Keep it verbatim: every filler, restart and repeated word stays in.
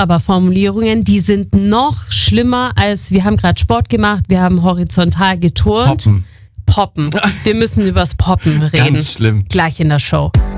aber Formulierungen, die sind noch schlimmer als, wir haben gerade Sport gemacht, wir haben horizontal geturnt. Poppen. Poppen. Wir müssen übers Poppen reden. Ganz schlimm. Gleich in der Show.